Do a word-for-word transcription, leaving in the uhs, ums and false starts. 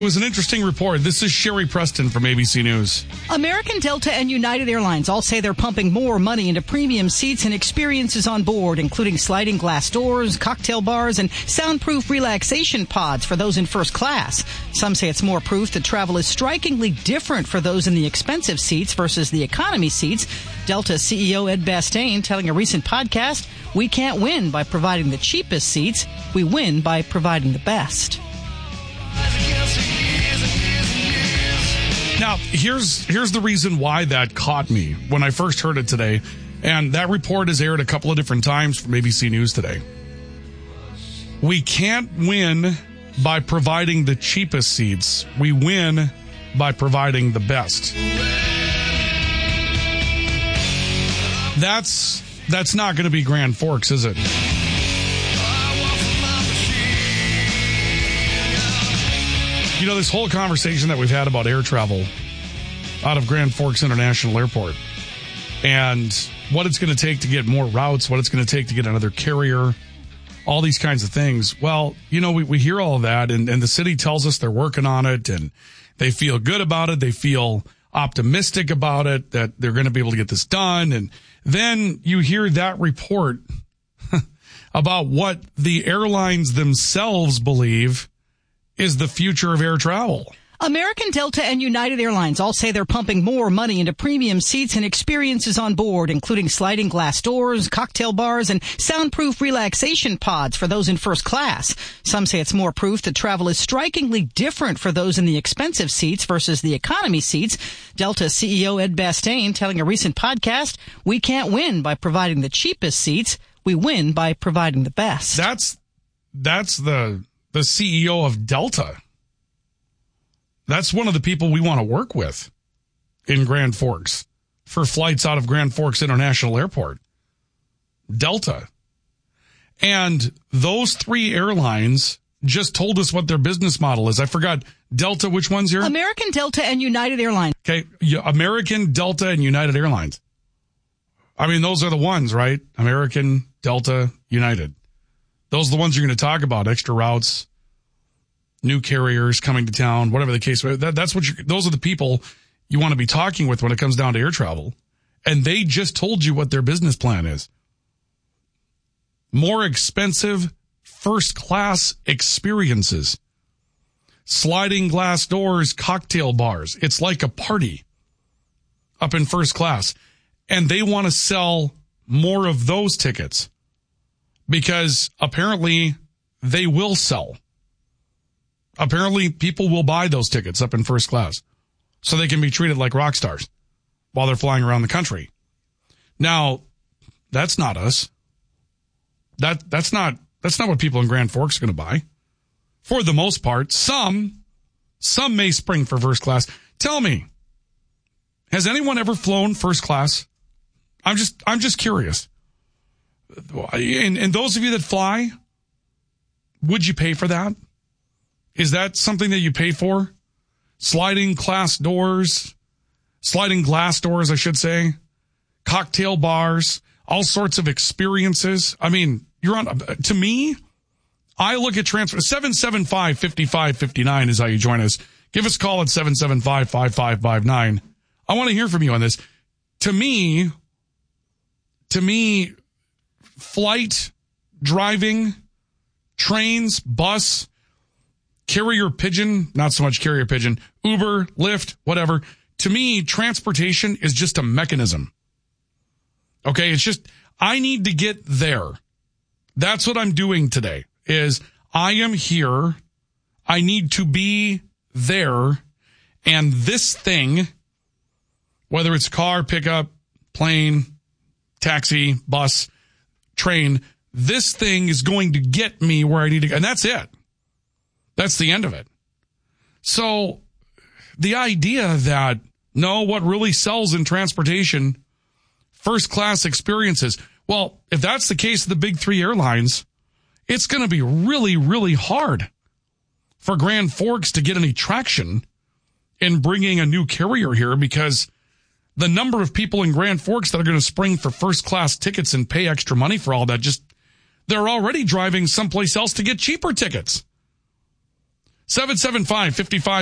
It was an interesting report. This is Sherry Preston from A B C News. American, Delta, and United Airlines all say they're pumping more money into premium seats and experiences on board, including sliding glass doors, cocktail bars, and soundproof relaxation pods for those in first class. Some say it's more proof that travel is strikingly different for those in the expensive seats versus the economy seats. Delta C E O Ed Bastain telling a recent podcast, "We can't win by providing the cheapest seats. We win by providing the best." Now, here's here's the reason why that caught me when I first heard it today. And that report is aired a couple of different times from A B C News today. We can't win by providing the cheapest seats. We win by providing the best. That's that's not going to be Grand Forks, is it? You know, this whole conversation that we've had about air travel out of Grand Forks International Airport and what it's going to take to get more routes, what it's going to take to get another carrier, all these kinds of things. Well, you know, we, we hear all of that, and, and the city tells us they're working on it, and they feel good about it. They feel optimistic about it, that they're going to be able to get this done. And then you hear that report about what the airlines themselves believe is the future of air travel. American, Delta, and United Airlines all say they're pumping more money into premium seats and experiences on board, including sliding glass doors, cocktail bars, and soundproof relaxation pods for those in first class. Some say it's more proof that travel is strikingly different for those in the expensive seats versus the economy seats. Delta C E O Ed Bastain telling a recent podcast, "We can't win by providing the cheapest seats. We win by providing the best." That's, that's the... the C E O of Delta. That's one of the people we want to work with in Grand Forks for flights out of Grand Forks International Airport. Delta. And those three airlines just told us what their business model is. I forgot. Delta, which one's here? American, Delta, and United Airlines. Okay. American, Delta, and United Airlines. I mean, those are the ones, right? American, Delta, United. Those are the ones you're going to talk about, extra routes, new carriers coming to town, whatever the case. That, that's what you're, those are the people you want to be talking with when it comes down to air travel. And they just told you what their business plan is. More expensive first class experiences. Sliding glass doors, cocktail bars. It's like a party up in first class. And they want to sell more of those tickets, because apparently they will sell. Apparently people will buy those tickets up in first class so they can be treated like rock stars while they're flying around the country. Now, that's not us. That that's not that's not what people in Grand Forks are going to buy. For the most part, some some may spring for first class. Tell me, has anyone ever flown first class? I'm just I'm just curious. And, and those of you that fly, would you pay for that? Is that something that you pay for? Sliding glass doors, sliding glass doors, I should say, cocktail bars, all sorts of experiences. I mean, you're on, to me, I look at transfer, seven seven five, five five five nine is how you join us. Give us a call at seven seven five, five five five nine. I want to hear from you on this. To me, to me, flight, driving, trains, bus, carrier pigeon, not so much carrier pigeon, Uber, Lyft, whatever. To me, transportation is just a mechanism. Okay, it's just, I need to get there. That's what I'm doing today, is I am here. I need to be there. And this thing, whether it's car, pickup, plane, taxi, bus, train, this thing is going to get me where I need to go. And that's it. That's the end of it. So the idea that, no, what really sells in transportation, first class experiences. Well, if that's the case of the big three airlines, it's going to be really, really hard for Grand Forks to get any traction in bringing a new carrier here, because the number of people in Grand Forks that are going to spring for first class tickets and pay extra money for all that, just, they're already driving someplace else to get cheaper tickets. seven seven five, five five